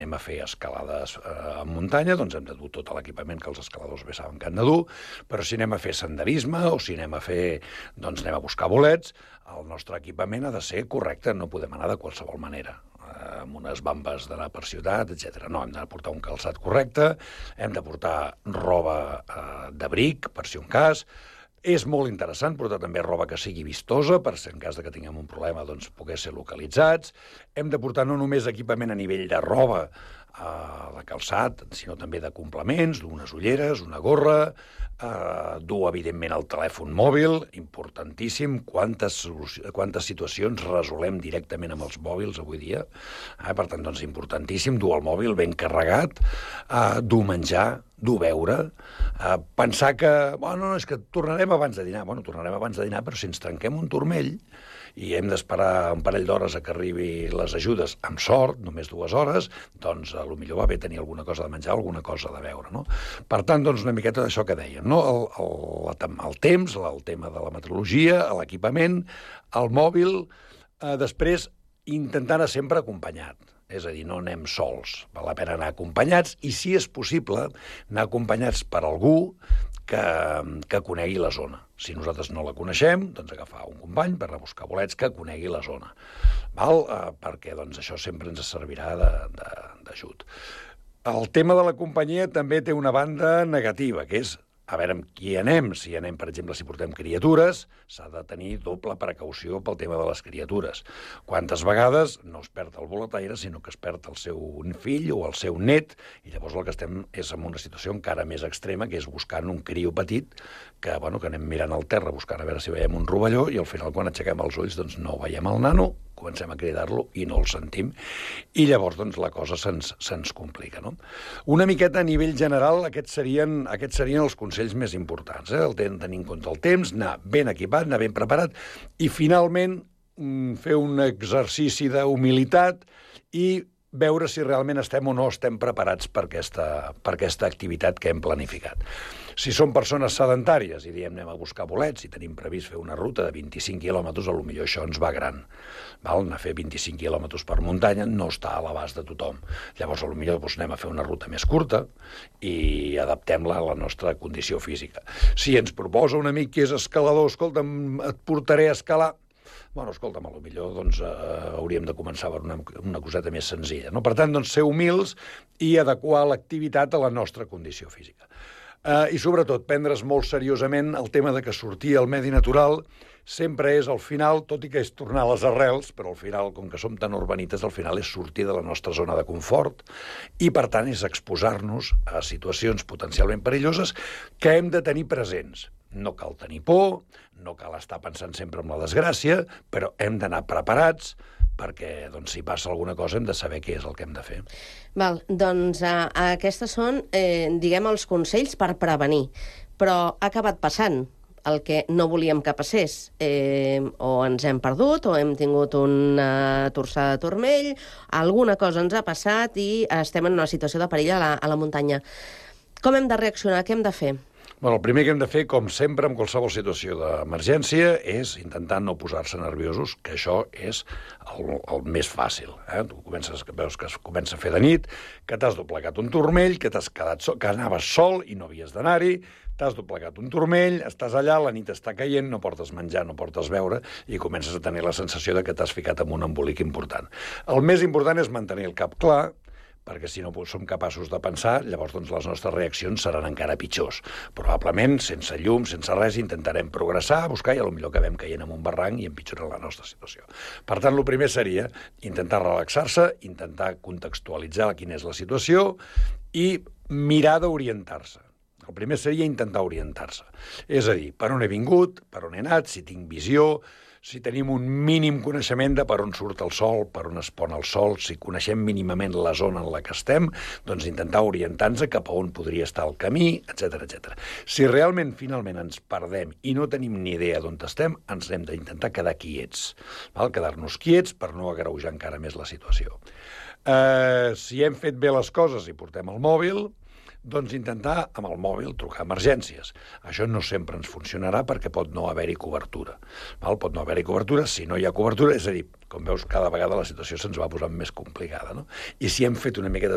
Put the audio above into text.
anem a fer escalades en muntanya, doncs hem de dur tot l'equipament que els escaladors bé saben que han de dur, però si anem a fer senderisme o si anem a fer, doncs anem a buscar bolets, el nostre equipament ha de ser correcte, no podem anar de qualsevol manera, amb unes bambes d'anar per ciutat, etc. No, hem de portar un calçat correcte, hem de portar roba d'abric, per si un cas. És molt interessant portar també roba que sigui vistosa, per si en cas que tinguem un problema doncs, poder ser localitzats. Hem de portar no només equipament a nivell de roba, de calçat, sinó també de complements, d'unes ulleres, una gorra, dur, evidentment, el telèfon mòbil, importantíssim, quantes situacions resolem directament amb els mòbils avui dia. Per tant, doncs, importantíssim dur el mòbil ben carregat, dur menjar, dur beure, pensar que, bueno, és que tornarem abans de dinar. Bueno, tornarem abans de dinar, però si ens trenquem un turmell i hem d'esperar un parell d'hores a que arribi les ajudes, amb sort, només 2 hores, doncs potser va bé tenir alguna cosa de menjar, alguna cosa de beure, no? Per tant, doncs, una miqueta d'això que dèiem, no? El temps, el tema de la meteorologia, l'equipament, el mòbil, després intentar anar sempre acompanyat. És a dir, no anem sols, val la pena anar acompanyats i, si és possible, anar acompanyats per algú que conegui la zona. Si nosaltres no la coneixem, doncs agafar un company per anar a buscar bolets que conegui la zona. Perquè doncs, això sempre ens servirà d'ajut. El tema de la companyia també té una banda negativa, que és a veure amb qui anem. Si anem, per exemple, si portem criatures, s'ha de tenir doble precaució pel tema de les criatures. Quantes vegades no es perd el boletaire, sinó que es perd el seu fill o el seu net, i llavors el que estem és en una situació encara més extrema, que és buscant un criu petit, que anem mirant al terra, buscant a veure si veiem un rovelló, i al final, quan aixequem els ulls, doncs no veiem el nano, comencem a cridar-lo i no el sentim, i llavors doncs, la cosa se'ns complica. No? Una miqueta a nivell general, aquests serien els consells més importants. El tenir en compte el temps, anar ben equipat, anar ben preparat, i finalment fer un exercici d'humilitat i veure si realment estem o no estem preparats per aquesta activitat que hem planificat. Si som persones sedentàries i diem anem a buscar bolets i tenim previst fer una ruta de 25 quilòmetres, potser això ens va gran. Anar a fer 25 quilòmetres per muntanya no està a l'abast de tothom. Llavors, potser anem a fer una ruta més curta i adaptem-la a la nostra condició física. Si ens proposa un amic que és escalador, escolta'm, et portaré a escalar, escolta'm, potser hauríem de començar per una coseta més senzilla. No? Per tant, ser humils i adequar l'activitat a la nostra condició física. I, sobretot, prendre's molt seriosament el tema de que sortir al medi natural sempre és, al final, tot i que és tornar a les arrels, però al final, com que som tan urbanites, al final és sortir de la nostra zona de confort i, per tant, és exposar-nos a situacions potencialment perilloses que hem de tenir presents. No cal tenir por, no cal estar pensant sempre en la desgràcia, però hem d'anar preparats perquè, si passa alguna cosa, hem de saber què és el que hem de fer. Val, doncs aquestes són, diguem, els consells per prevenir, però ha acabat passant el que no volíem que passés. O ens hem perdut, o hem tingut una torçada de turmell, alguna cosa ens ha passat i estem en una situació de perill a la muntanya. Com hem de reaccionar? Què hem de fer? El primer que hem de fer, com sempre, en qualsevol situació d'emergència, és intentar no posar-se nerviosos, que això és el més fàcil. Tu veus que es comença a fer de nit, que t'has doblegat un turmell, que t'has quedat sol, que anaves sol i no havies d'anar-hi, t'has doblegat un turmell, estàs allà, la nit està caient, no portes menjar, no portes beure, i comences a tenir la sensació de que t'has ficat en un embolic important. El més important és mantenir el cap clar, perquè si no som capaços de pensar, llavors les nostres reaccions seran encara pitjors. Probablement, sense llum, sense res, intentarem progressar, buscar, i potser acabem caient en un barranc i empitjorant la nostra situació. Per tant, el primer seria intentar relaxar-se, intentar contextualitzar quina és la situació i mirar d'orientar-se. El primer seria intentar orientar-se. És a dir, per on he vingut, per on he anat, si tinc visió, si tenim un mínim coneixement de per on surt el sol, per on es pon el sol, si coneixem mínimament la zona en la que estem, doncs intentar orientar-nos cap a on podria estar el camí, etc. Si realment, finalment, ens perdem i no tenim ni idea d'on estem, ens hem d'intentar quedar quiets. Quedar-nos quiets per no agreujar encara més la situació. Si hem fet bé les coses i portem el mòbil, doncs intentar amb el mòbil trucar a emergències. Això no sempre ens funcionarà perquè pot no haver-hi cobertura. Pot no haver-hi cobertura, si no hi ha cobertura, és a dir, com veus, cada vegada la situació se'ns va posant més complicada. No? I si hem fet una miqueta